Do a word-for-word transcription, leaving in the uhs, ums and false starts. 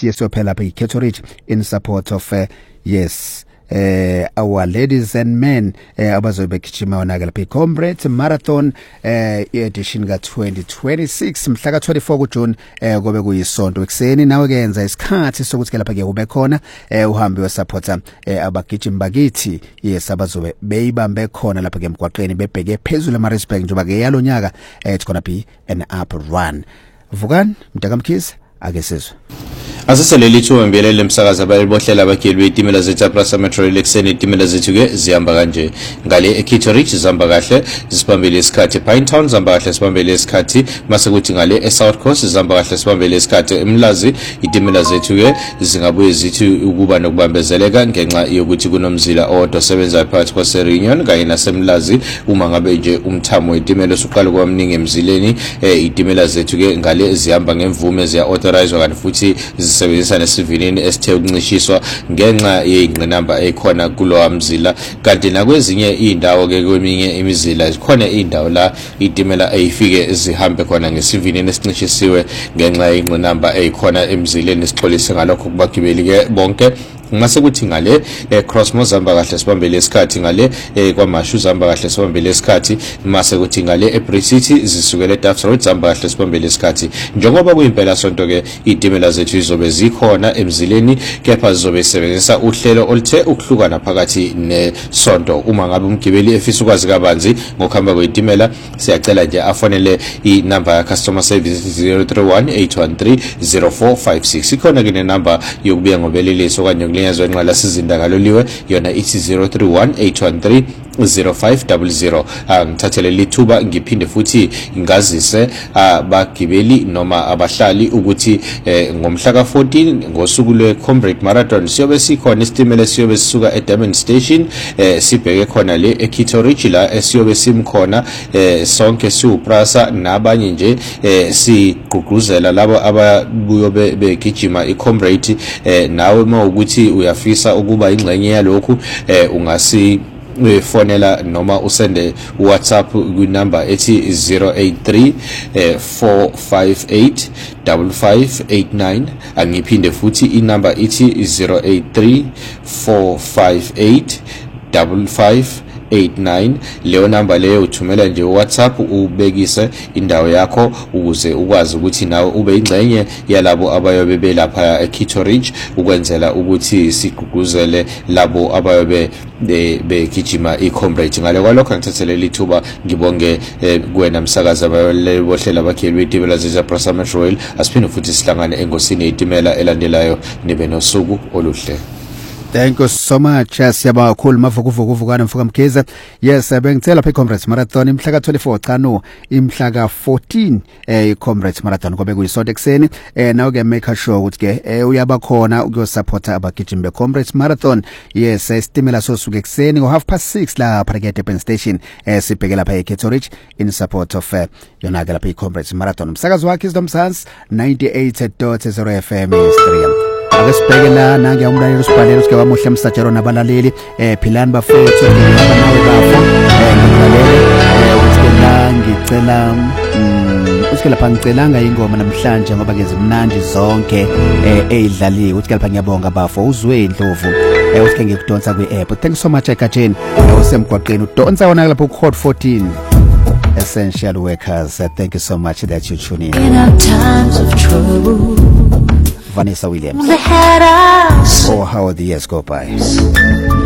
yesophela lapha eKettle Ridge in support of uh, yes Uh, our ladies and men uh, abazobe begijima wona ke lapha iComrades Marathon uh, edition ka twenty twenty-six mhla ka twenty-four ku June uh, kobe kuyisonto ekseni nawe kenza isikhathi sokuthi ke lapha ke ube khona uh, uhambe we supporter uh, abagijimi bakithi yes abazobe beyibambe khona lapha ke emgwaqeni bebheke phezulu ama respect njoba ke yalonyaka uh, it's gonna be an up run. Vukani mntakamkhize ake sizwe Asiseleli thuba mbiyelele umsakaza bayibonhlela abagili betimela zethu Prasa Metro Election itimela zethu ke zihamba kanje ngale eKettle Ridge zihamba kahle zisibambele isikhathi Pinetown zihamba kahle sibambele isikhathi mase kuthi ngale eSouth Coast zihamba kahle sibambele isikhathi eMlazi itimela zethu ke zingabuye zithi ukuba nokubambezeleka ngenxa yokuthi kunomzila owodwa osebenza phakathi kwaseReunion kanye naseMlazi uma ngabe nje umthamo wetimela soqala kwamningi emzileni eh itimela zethu ke ngale zihamba ngemvume ziya authorize kanti futhi zisebenzisa nesivinini esithe ukuncishiswa ngenxa yeyingqinamba ekhona kulo amzila kanti nakwezinye indawo ke kweminye imizila ikhona indawo la itimela ayifike zihambe khona ngesivinini esincishisiwe ngenxa yeyingqinamba ekhona emzileni sixolise ngalokho kubagibeli ke bonke mase kuthi ngale eh, Crossmore zihamba kahle sibambele isikhathi ngale eh, kwaMashu zihamba kahle sibambele isikhathi mase kuthi ngale eBridge City zisukele eTaft Road zihamba kahle sibambele isikhathi njengoba kuyimpela sonto ke itimela zethu izobe zikhona emzileni kepha zizobe sebenzisa uhlelo oluthe ukuhlukana phakathi nesonto uma ngabe umgibeli efisa ukwazi kabanzi ngokuhamba kwetimela siyacela nje afonele inamba ya customer service zero three one eight one three zero four five six ikhona ke nenamba yokubiya ngobeleliso kanye yazwe nqala sizinda ngaloliwe yona ithi zero three one eight one three zero five zero zero ngithathele lithuba ngiphinde futhi ngazise abagibeli noma abahlali ukuthi ngomhla ka fourteen ngosuku lweComrade Marathon siyobe sikhona isitimela siyobe sisuka eDurban Station sibheke khona le eKettle Ridge la esiyobe simkhona sonke siuPrasa nabanye nje sigqugquzela labo ababuyo begijima iComrade nawe mawukuthi uyafisa ukuba ingxenye yalokhu ungasi ufonela noma usende WhatsApp ku number ethi zero eight three four five eight five five eight nine angiphinde futhi inumber ethi zero eight three four five eight five five eight nine leyo number leyo uthumela nje WhatsApp ubekise indawo yakho ukuze ukwazi ukuthi nawe ube ingxenye yalabo abayobe belapha eKettle Ridge ukwenzela ukuthi sigqugquzele labo abayobe begijima iComrade ngale kwalokho ngithathele lithuba ngibonge kuwena msakaza abayobohlela abagili betimela zethu Prasa Metro Rail asiphinde futhi sihlangane engosini yetimela elandelayo nibe nosuku oluhle. Thank you so much. Siyabonga kakhulu mavukuvuku vukana Mfukamkhize. Yes, bengicela lapha iComrades Marathon imhla ka twenty-four cha no imhla ka fourteen eh iComrades Marathon kobe kuyisonto ekseni eh nawe ke make sure ukuthi ke eh uyaba khona ukuyosupporta abagijimi beComrades Marathon. Yes, isitimela sosuku ekseni ngo half past six la phakathi eDurban Station eh sibheke lapha eKettle Ridge in support of uh, yona ke lapha iComrades Marathon. Umsakazo wakhe iSdomsans ninety-eight point zero F M Stream. Akesibhekela nange umlaleli usibhalele usike wamuhle msajero nabalaleli eh philani bafethu nawe bafo eh ngilalele eh uthi la ngicela uthi lapha ngicelanga ingoma namhlanje ngoba ke zimnandi zonke eh eyidlaliwe uthi lapha ngiyabonga bafo uzwe indlovu eh uthi ngikudonsa kwi-app. Thank you so much egatsheni usemgwaqeni udonsa wona lapha ku Code fourteen essential workers. Uh, thank you so much that you tune in. In our times of trouble, Vanessa Williams. the head of Oh, how the years go by.